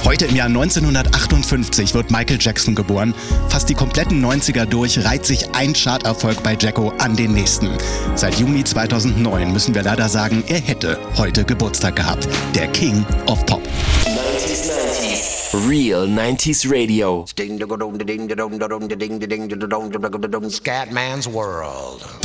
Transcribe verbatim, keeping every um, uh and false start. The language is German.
Heute im Jahr neunzehnhundertachtundfünfzig wird Michael Jackson geboren. Fast die kompletten neunziger durch reiht sich ein Charterfolg bei Jacko an den nächsten. Seit Juni zweitausendneun müssen wir leider sagen, er hätte heute Geburtstag gehabt. Der King of Pop. nineties, nineties. Real nineties Radio. Scatman's World.